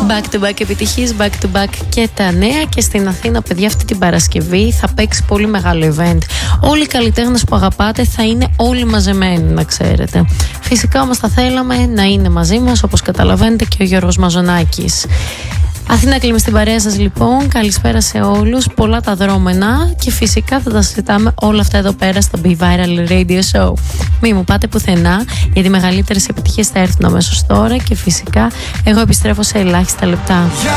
Back to back επιτυχίες, back to back και τα νέα. Και στην Αθήνα, παιδιά, αυτή την Παρασκευή θα παίξει πολύ μεγάλο event. Όλοι οι καλλιτέχνες που αγαπάτε θα είναι όλοι μαζεμένοι, να ξέρετε. Φυσικά όμως θα θέλαμε να είναι μαζί μας, όπως καταλαβαίνετε, και ο Γιώργος Μαζονάκης. Αθήνα κλείνουμε στην παρέα σας λοιπόν. Καλησπέρα σε όλους. Πολλά τα δρόμενα και φυσικά θα τα συζητάμε όλα αυτά εδώ πέρα στο Be Viral Radio Show. Μη μου πάτε πουθενά, γιατί οι μεγαλύτερες επιτυχίες θα έρθουν αμέσως τώρα και φυσικά εγώ επιστρέφω σε ελάχιστα λεπτά.